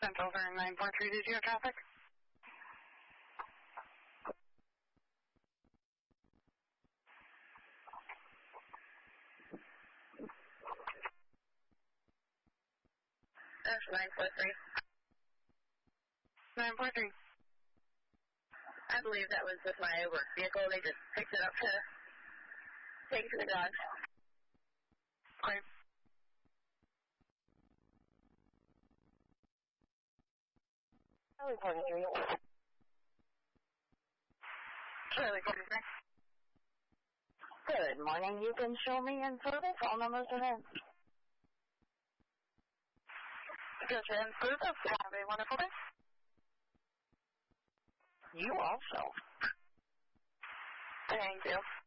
Central Turn 943, did you have traffic? That's 943. 943. I believe that was with my work vehicle. They just picked it up to take to the dogs. Great. Charlie 43. Charlie 43. Good morning. You can show me in service. All numbers are in. Good in service. Have a wonderful day. You also. Thank you.